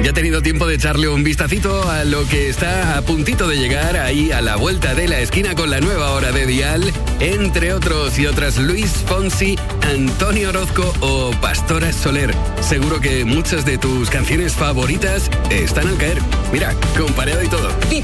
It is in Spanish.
Ya he tenido tiempo de echarle un vistacito a lo que está a puntito de llegar ahí a la vuelta de la esquina con la nueva hora de Dial, entre otros y otras Luis Fonsi, Antonio Orozco o Pastora Soler. Seguro que muchas de tus canciones favoritas están al caer. Mira, con Pareado y todo.